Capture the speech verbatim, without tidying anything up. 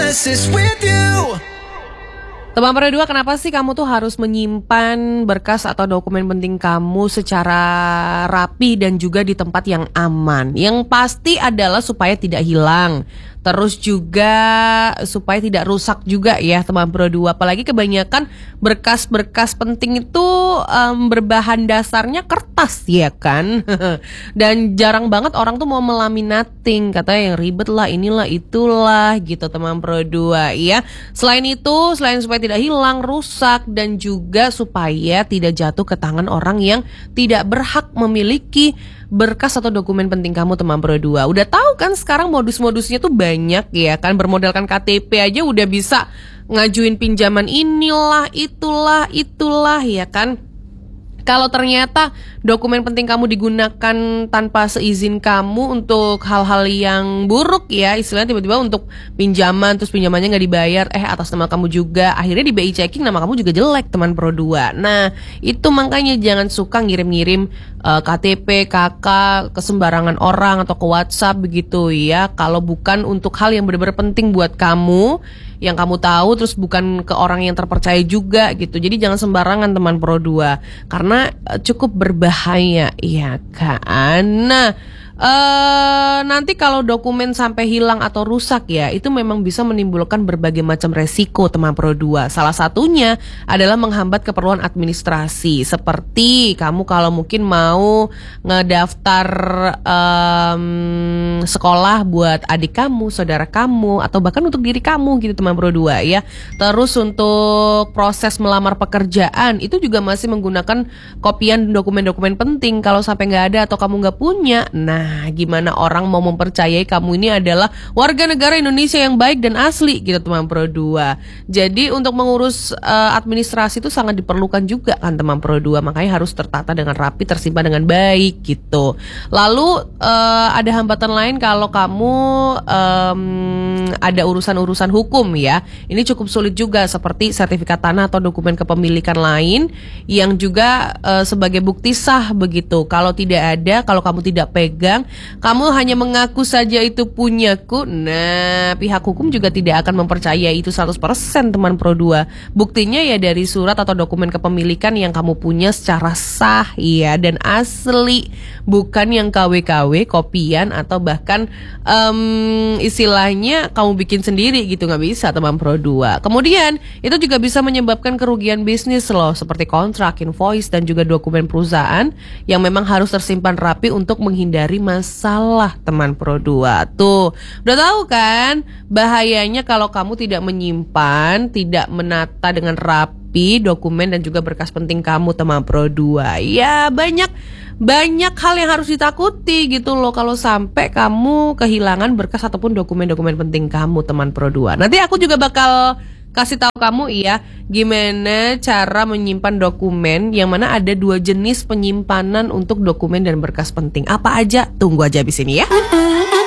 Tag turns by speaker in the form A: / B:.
A: promise it's with you.
B: Teman Pro dua, kenapa sih kamu tuh harus menyimpan berkas atau dokumen penting kamu secara rapi dan juga di tempat yang aman? Yang pasti adalah supaya tidak hilang. Terus juga supaya tidak rusak juga ya teman Pro dua. Apalagi kebanyakan berkas-berkas penting itu um, berbahan dasarnya kertas ya kan. Dan jarang banget orang tuh mau melaminating. Katanya yang ribet lah, inilah, itulah gitu teman Pro dua ya. Selain itu, selain supaya tidak hilang, rusak, dan juga supaya tidak jatuh ke tangan orang yang tidak berhak memiliki berkas atau dokumen penting kamu teman Pro dua. Udah tahu kan sekarang modus-modusnya tuh banyak ya kan. Bermodalkan K T P aja udah bisa ngajuin pinjaman inilah, itulah, itulah ya kan. Kalau ternyata dokumen penting kamu digunakan tanpa seizin kamu untuk hal-hal yang buruk ya, istilahnya tiba-tiba untuk pinjaman, terus pinjamannya nggak dibayar, eh atas nama kamu juga, akhirnya di B I checking nama kamu juga jelek teman Pro dua. Nah itu makanya jangan suka ngirim-ngirim uh, K T P, K K ke sembarangan orang atau ke WhatsApp begitu ya. Kalau bukan untuk hal yang benar-benar penting buat kamu, yang kamu tahu, terus bukan ke orang yang terpercaya juga gitu. Jadi jangan sembarangan teman Pro dua, karena uh, cukup berbahaya ya kan. Nah Uh, nanti kalau dokumen sampai hilang atau rusak ya, itu memang bisa menimbulkan berbagai macam resiko teman Pro dua. Salah satunya adalah menghambat keperluan administrasi. Seperti kamu kalau mungkin mau ngedaftar um, sekolah buat adik kamu, saudara kamu, atau bahkan untuk diri kamu gitu teman Pro dua ya. Terus untuk proses melamar pekerjaan itu juga masih menggunakan kopian dokumen-dokumen penting. Kalau sampai nggak ada atau kamu nggak punya, nah Nah, gimana orang mau mempercayai kamu ini adalah warga negara Indonesia yang baik dan asli gitu teman Pro dua. Jadi untuk mengurus uh, administrasi itu sangat diperlukan juga kan teman Pro dua. Makanya harus tertata dengan rapi, tersimpan dengan baik gitu. Lalu uh, ada hambatan lain kalau kamu um, ada urusan-urusan hukum ya. Ini cukup sulit juga, seperti sertifikat tanah atau dokumen kepemilikan lain yang juga uh, sebagai bukti sah begitu. Kalau tidak ada, kalau kamu tidak pegang, kamu hanya mengaku saja itu punyaku. Nah, pihak hukum juga tidak akan mempercayai itu seratus persen teman Pro dua. Buktinya ya dari surat atau dokumen kepemilikan yang kamu punya secara sah ya dan asli, bukan yang K W K W, kopian, atau bahkan um, istilahnya kamu bikin sendiri gitu. Nggak bisa teman Pro dua. Kemudian itu juga bisa menyebabkan kerugian bisnis loh, seperti kontrak, invoice, dan juga dokumen perusahaan yang memang harus tersimpan rapi untuk menghindari masalah teman Pro dua. Tuh, udah tahu kan bahayanya kalau kamu tidak menyimpan, tidak menata dengan rapi dokumen dan juga berkas penting kamu teman Pro dua. Ya banyak banyak hal yang harus ditakuti gitu loh kalau sampai kamu kehilangan berkas ataupun dokumen-dokumen penting kamu teman Pro dua. Nanti aku juga bakal kasih tahu kamu ya gimana cara menyimpan dokumen, yang mana ada dua jenis penyimpanan untuk dokumen dan berkas penting. Apa aja? Tunggu aja abis ini ya.